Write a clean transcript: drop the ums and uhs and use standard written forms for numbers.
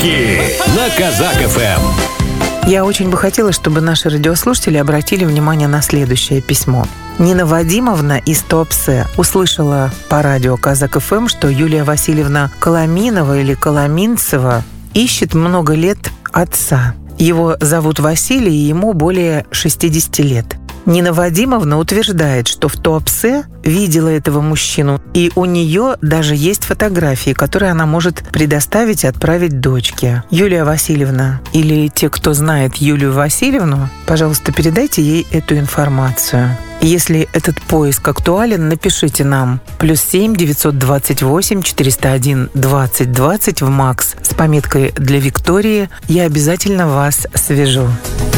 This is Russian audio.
Фрики на Казак ФМ. Я очень бы хотела, чтобы наши радиослушатели обратили внимание на следующее письмо. Нина Вадимовна из Туапсе услышала по радио Казак ФМ, что Юлия Васильевна Коломинова или Коломинцева ищет много лет отца. Его зовут Василий, и ему более 60 лет. Нина Вадимовна утверждает, что в Туапсе видела этого мужчину, и у нее даже есть фотографии, которые она может предоставить и отправить дочке. Юлия Васильевна, или те, кто знает Юлию Васильевну, пожалуйста, передайте ей эту информацию. Если этот поиск актуален, напишите нам +7 928 401 20 20 в МАКС с пометкой «Для Виктории». Я обязательно вас свяжу.